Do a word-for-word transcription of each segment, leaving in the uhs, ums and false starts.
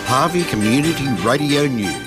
Harvey Community Radio News.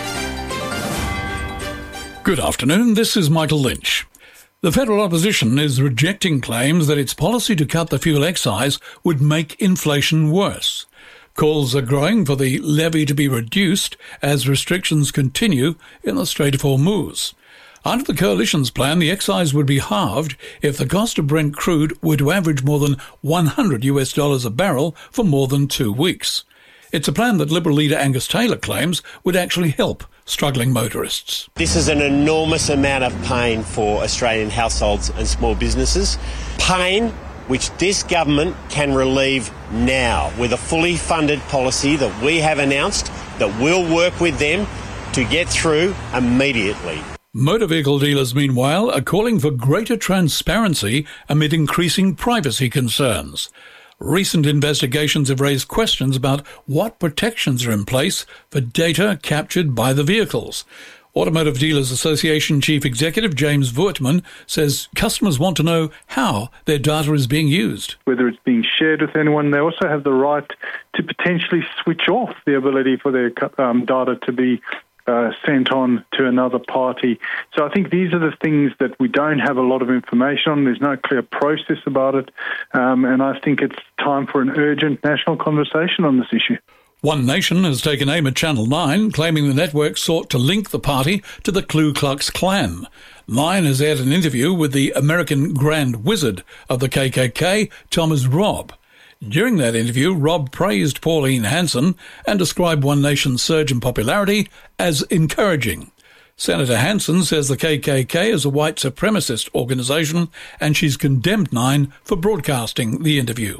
Good afternoon, this is Michael Lynch. The federal opposition is rejecting claims that its policy to cut the fuel excise would make inflation worse. Calls are growing for the levy to be reduced as restrictions continue in the Strait of Hormuz. Under the coalition's plan, the excise would be halved if the cost of Brent crude were to average more than one hundred US dollars a barrel for more than two weeks. It's a plan that Liberal leader Angus Taylor claims would actually help struggling motorists. This is an enormous amount of pain for Australian households and small businesses. Pain which this government can relieve now with a fully funded policy that we have announced that will work with them to get through immediately. Motor vehicle dealers, meanwhile, are calling for greater transparency amid increasing privacy concerns. Recent investigations have raised questions about what protections are in place for data captured by the vehicles. Automotive Dealers Association Chief Executive James Voortman says customers want to know how their data is being used. Whether it's being shared with anyone, they also have the right to potentially switch off the ability for their um, data to be uh, sent on to another party. So I think these are the things that we don't have a lot of information on. There's no clear process about it. Um, and I think it's time for an urgent national conversation on this issue. One Nation has taken aim at Channel nine, claiming the network sought to link the party to the Ku Klux Klan. Nine has aired an interview with the American Grand Wizard of the K K K, Thomas Robb. During that interview, Robb praised Pauline Hanson and described One Nation's surge in popularity as encouraging. Senator Hanson says the K K K is a white supremacist organisation and she's condemned Nine for broadcasting the interview.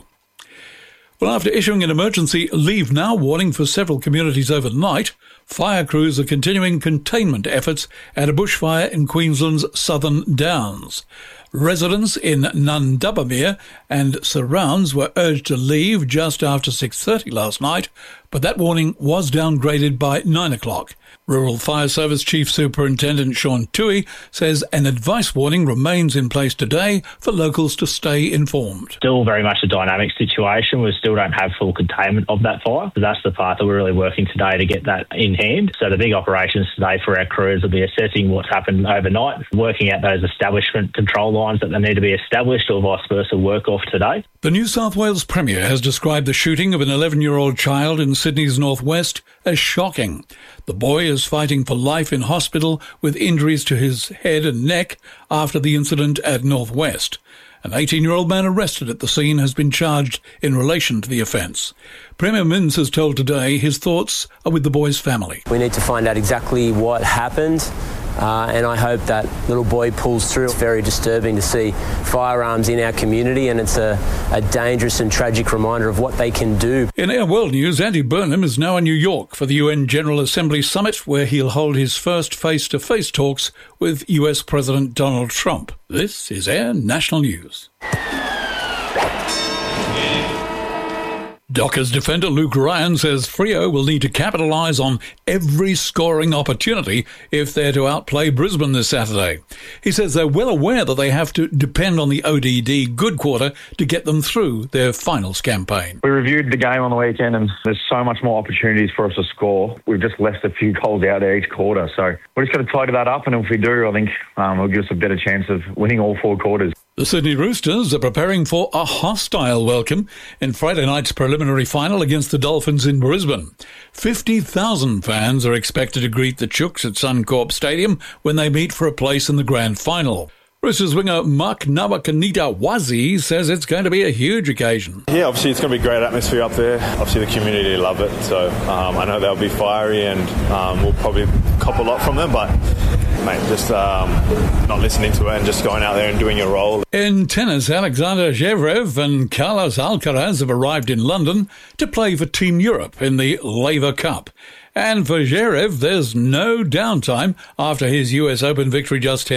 Well, after issuing an emergency leave now warning for several communities overnight, fire crews are continuing containment efforts at a bushfire in Queensland's Southern Downs. Residents in Nundubbermere and surrounds were urged to leave just after six thirty last night, but that warning was downgraded by nine o'clock. Rural Fire Service Chief Superintendent Sean Toohey says an advice warning remains in place today for locals to stay informed. Still very much a dynamic situation. We still don't have full containment of that fire. So that's the part that we're really working today to get that in hand. So the big operations today for our crews will be assessing what's happened overnight, working out those establishment control lines that they need to be established or vice versa work off today. The New South Wales Premier has described the shooting of an eleven-year-old child in Sydney's northwest as shocking. The boy is fighting for life in hospital with injuries to his head and neck after the incident at Northwest. An eighteen-year-old man arrested at the scene has been charged in relation to the offence. Premier Minns has told Today his thoughts are with the boy's family. We need to find out exactly what happened. Uh, and I hope that little boy pulls through. It's very disturbing to see firearms in our community, and it's a, a dangerous and tragic reminder of what they can do. In our world news, Andy Burnham is now in New York for the U N General Assembly Summit, where he'll hold his first face-to-face talks with U S President Donald Trump. This is Air National News. Dockers defender Luke Ryan says Freo will need to capitalise on every scoring opportunity if they're to outplay Brisbane this Saturday. He says they're well aware that they have to depend on the O D D good quarter to get them through their finals campaign. We reviewed the game on the weekend and there's so much more opportunities for us to score. We've just left a few goals out there each quarter, so we're just going to tidy that up, and if we do, I think um, it'll give us a better chance of winning all four quarters. The Sydney Roosters are preparing for a hostile welcome in Friday night's preliminary final against the Dolphins in Brisbane. fifty thousand fans are expected to greet the Chooks at Suncorp Stadium when they meet for a place in the grand final. Roosters winger Mark Nawakanita-Wazi says it's going to be a huge occasion. Yeah, obviously it's going to be a great atmosphere up there. Obviously the community love it, so um, I know they'll be fiery and um, we'll probably cop a lot from them, but mate, just um, not listening to it and just going out there and doing your role. In tennis, Alexander Zverev and Carlos Alcaraz have arrived in London to play for Team Europe in the Laver Cup. And for Zverev, there's no downtime after his U S Open victory just